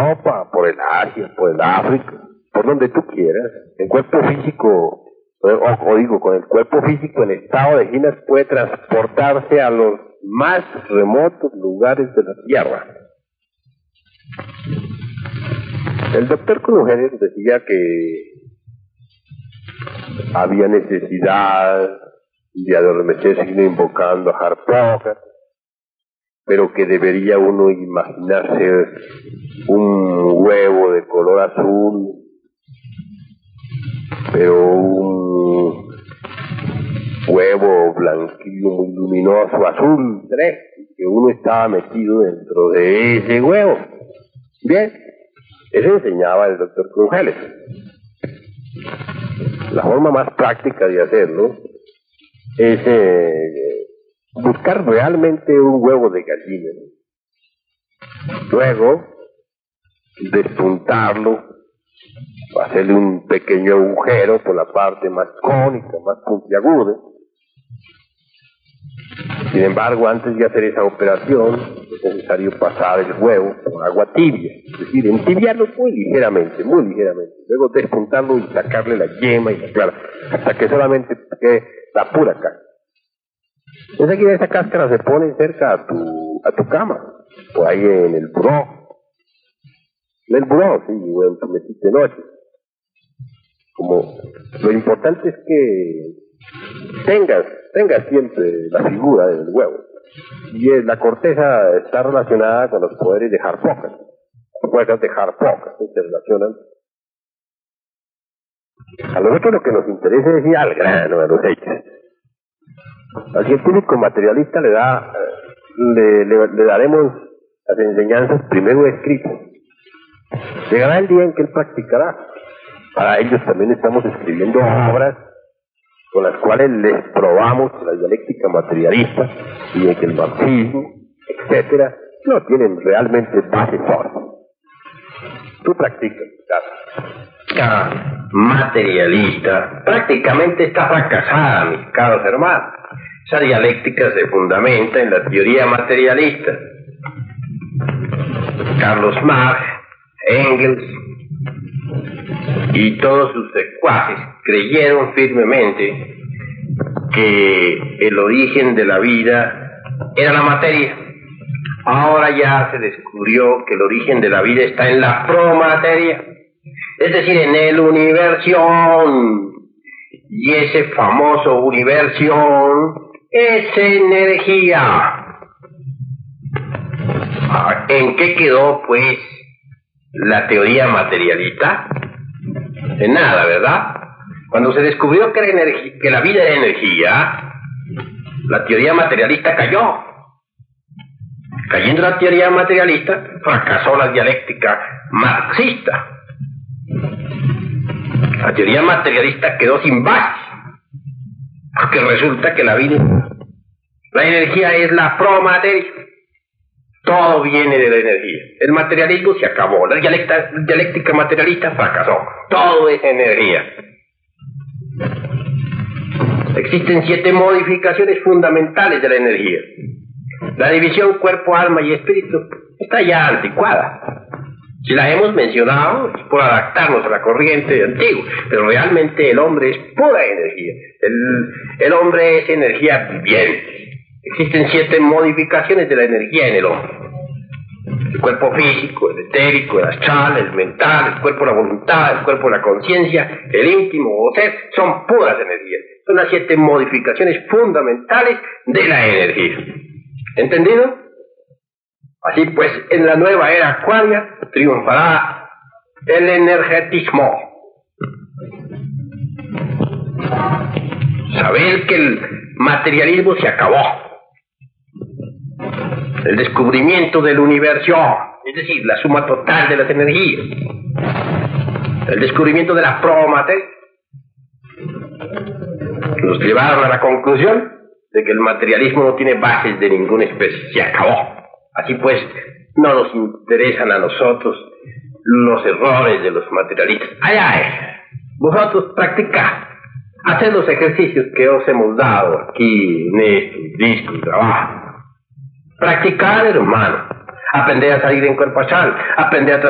Europa, por el Asia, por el África, por donde tú quieras. El cuerpo físico, o digo, con el cuerpo físico en estado de ginas puede transportarse a los más remotos lugares de la Tierra. El doctor Crujeles decía que había necesidad de adormecerse invocando a Harpoker, pero que debería uno imaginarse un huevo de color azul, pero un huevo blanquillo muy luminoso, azul, que uno estaba metido dentro de ese huevo. Bien, eso enseñaba el doctor Crujeles. La forma más práctica de hacerlo es buscar realmente un huevo de gallina. Luego, despuntarlo, hacerle un pequeño agujero por la parte más cónica, más puntiaguda. Sin embargo, antes de hacer esa operación, es necesario pasar el huevo con agua tibia, es decir, entibiarlo muy ligeramente, luego despuntarlo y sacarle la yema y la clara, hasta que solamente quede la pura cáscara. Enseguida esa cáscara se pone cerca a tu cama, o ahí en el buró. En el buró, sí, o en tu mesita de noche. Como lo importante es que tengas siempre la figura del huevo. Y la corteza está relacionada con los poderes de Harpoker. Las fuerzas de Harpoker se relacionan. A nosotros lo que nos interesa es ir al grano, a los hechos. Al científico materialista le daremos las enseñanzas primero escritas. Llegará el día en que él practicará. Para ellos también estamos escribiendo obras con las cuales les probamos que la dialéctica materialista y de que el marxismo, etcétera, no tienen realmente base sólida. Tú practicas, La materialista prácticamente está fracasada, mis caros hermanos. Esa dialéctica se fundamenta en la teoría materialista. Carlos Marx, Engels y todos sus secuaces creyeron firmemente que el origen de la vida era la materia. Ahora ya se descubrió que el origen de la vida está en la promateria, es decir, en el universión. Y ese famoso universión es energía. ¿En qué quedó, pues, la teoría materialista? En nada, ¿verdad? Cuando se descubrió que la vida era energía, la teoría materialista cayó. Cayendo la teoría materialista, fracasó la dialéctica marxista. La teoría materialista quedó sin base, porque resulta que la energía es la promateria. Todo viene de la energía. El materialismo se acabó. La dialéctica materialista fracasó. Todo es energía. Existen 7 modificaciones fundamentales de la energía. La división cuerpo, alma y espíritu está ya anticuada. Si la hemos mencionado es por adaptarnos a la corriente antigua, pero realmente el hombre es pura energía. El hombre es energía viviente. Existen 7 modificaciones de la energía en el hombre. El cuerpo físico, el etérico, el astral, el mental, el cuerpo de la voluntad, el cuerpo de la conciencia, el íntimo o ser, son puras energías. Son las 7 modificaciones fundamentales de la energía. ¿Entendido? Así pues, en la nueva era acuaria triunfará el energetismo. Saber que el materialismo se acabó. El descubrimiento del universo, es decir, la suma total de las energías. El descubrimiento de la promateria nos llevaron a la conclusión de que el materialismo no tiene bases de ninguna especie. Se acabó. Así pues, no nos interesan a nosotros los errores de los materialistas. Vosotros practicad. Haced los ejercicios que os hemos dado aquí en este disco y trabajo. Practicar, hermano. Aprender a salir en cuerpo astral. Aprender a